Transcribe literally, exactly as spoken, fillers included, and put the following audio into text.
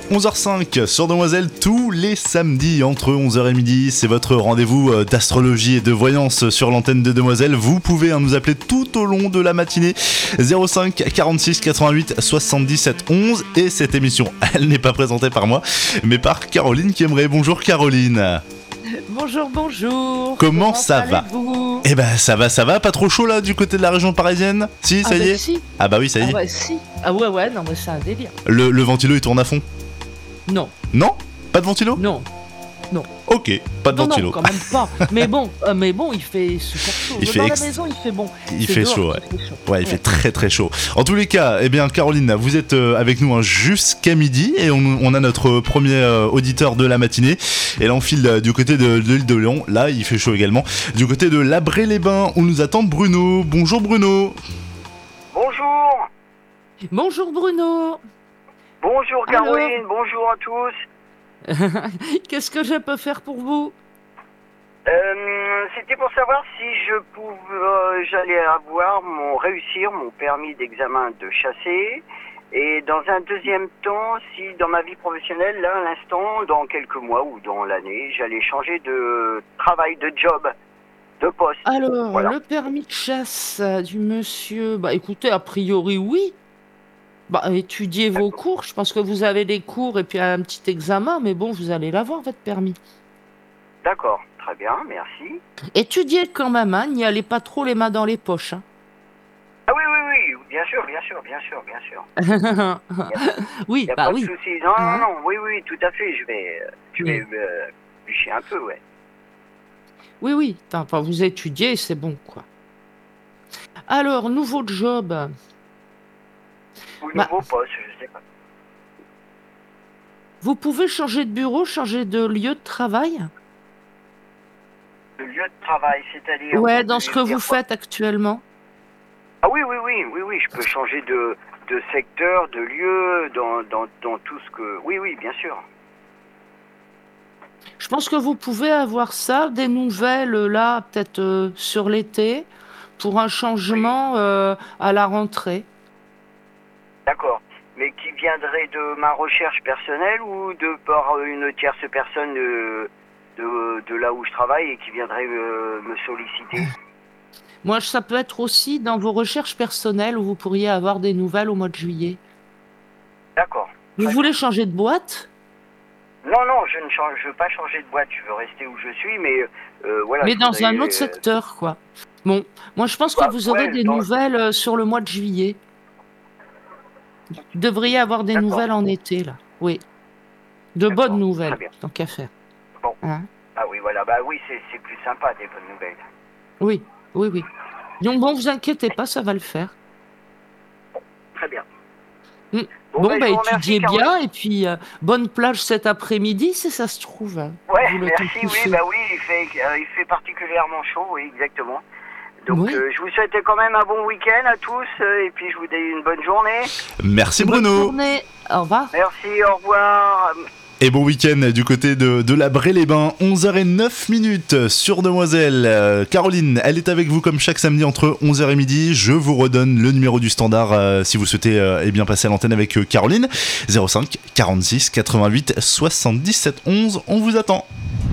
onze heures cinq sur Demoiselle tous les samedis entre onze heures et midi. C'est votre rendez-vous d'astrologie et de voyance sur l'antenne de Demoiselle. Vous pouvez hein, nous appeler tout au long de la matinée zéro cinq quarante-six quatre-vingt-huit soixante-dix-sept onze. Et cette émission, elle n'est pas présentée par moi, mais par Caroline Kemmeré. Bonjour Caroline. Bonjour, bonjour. Comment, Comment ça va? Eh ben ça va, ça va. Pas trop chaud là du côté de la région parisienne? Si, ça ah y bah est si. Ah bah oui, ça y est. Ah ouais, si. Ah ouais, ouais, non mais c'est un délire. Le, le ventilo il tourne à fond? Non. Non? Pas de ventilo? Non. Non. Ok, pas de non, ventilo. Non, quand même pas. Mais bon, euh, mais bon, il fait super chaud. Il Dans fait la ex... maison, il fait bon. Il c'est fait dehors, chaud, ouais. il fait chaud. Ouais, il Ouais. fait très très chaud. En tous les cas, eh bien Caroline, vous êtes euh, avec nous hein, jusqu'à midi et on, on a notre premier euh, auditeur de la matinée. Et là on file euh, du côté de, de l'île de Léon. Là, il fait chaud également. Du côté de Labré-les-Bains où nous attend Bruno. Bonjour Bruno. Bonjour. Bonjour Bruno. Bonjour Caroline, bonjour à tous. Qu'est-ce que je peux faire pour vous? Euh, C'était pour savoir si je pouvais, euh, j'allais avoir mon réussir mon permis d'examen de chasser, et dans un deuxième temps, si dans ma vie professionnelle, là à l'instant, dans quelques mois ou dans l'année, j'allais changer de travail, de job, de poste. Alors, Voilà. le permis de chasse euh, du monsieur, bah écoutez, a priori oui. Bah étudiez vos cours, je pense que vous avez des cours et puis un petit examen, mais bon, vous allez l'avoir votre permis. D'accord, très bien, merci. Étudiez quand même, hein, n'y allez pas trop les mains dans les poches. Hein. Ah oui, oui, oui, bien sûr, bien sûr, bien sûr, bien sûr. oui, Il n'y a bah pas oui. de souci. Non, Hein? non, non, oui, oui, tout à fait, je vais, euh, je vais Oui. euh, bûcher un peu, ouais. Oui, oui, enfin, vous étudiez, c'est bon, quoi. Alors, nouveau job. Ou Bah, nouveau poste, je sais pas. vous pouvez changer de bureau, changer de lieu de travail? Le lieu de travail, c'est-à-dire... Ouais, vous dans ce que voulez vous dire quoi? faites actuellement. Ah oui, oui, oui, oui, oui, je peux changer de, de secteur, de lieu, dans, dans, dans tout ce que... Oui, oui, bien sûr. Je pense que vous pouvez avoir ça, des nouvelles, euh, là, peut-être euh, sur l'été, pour un changement euh, à la rentrée. D'accord. Mais qui viendrait de ma recherche personnelle ou de par une tierce personne de, de, de là où je travaille et qui viendrait me, me solliciter? Moi, ça peut être aussi dans vos recherches personnelles où vous pourriez avoir des nouvelles au mois de juillet. D'accord. Vous Très voulez changer de boîte? Non, non, je ne change, je veux pas changer de boîte, je veux rester où je suis, mais euh, voilà. Mais je dans voudrais, un autre euh, secteur, quoi. Bon, moi, je pense bah, que vous aurez ouais, des dans- nouvelles euh, sur le mois de juillet. Vous devriez avoir des D'accord. nouvelles en été, là. Oui. De D'accord, bonnes nouvelles, très bien. tant qu'à faire. Bon. Hein? Ah oui, voilà, bah oui, c'est c'est plus sympa des bonnes nouvelles. Oui, oui, oui. Donc, bon, vous inquiétez pas, ça va le faire. Très bien. Mm. Bon, Bon, bah, bah, je vous remercie, étudiez Caroline. bien, et puis euh, bonne plage cet après-midi, si ça se trouve. hein, Ouais, vu le temps merci, qu'il oui, fait. bah oui, il fait, euh, il fait particulièrement chaud, oui, exactement. Donc, Oui. euh, je vous souhaite quand même un bon week-end à tous, euh, et puis je vous dis une bonne journée. Merci Bonne Bruno. journée. Au revoir. Merci, au revoir. Et bon week-end du côté de, de Labré-les-Bains, onze heures neuf sur Demoiselle. Euh, Caroline, elle est avec vous comme chaque samedi entre onze heures et midi. Je vous redonne le numéro du standard euh, si vous souhaitez euh, eh bien passer à l'antenne avec euh, Caroline. zéro cinq quarante-six quatre-vingt-huit soixante-dix-sept onze, on vous attend.